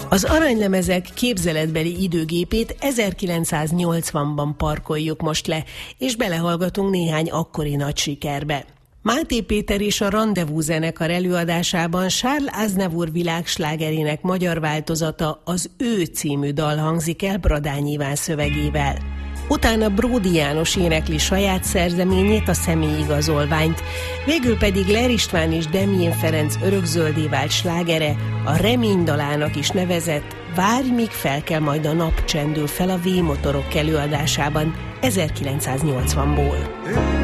Az aranylemezek képzeletbeli időgépét 1980-ban parkoljuk most le, és belehallgatunk néhány akkori nagy sikerbe. Máté Péter és a Rendezvous zenekar előadásában Charles Aznavour világslágerének magyar változata, az Ő című dal hangzik el Bradányi Iván szövegével. Utána Bródi János énekli saját szerzeményét, a Személyigazolványt, végül pedig Ler István és Demjén Ferenc örökzöldé vált slágere, a Remény dalának is nevezett Várj, míg felkel majd a nap csendül fel a V-motorok előadásában 1980-ból.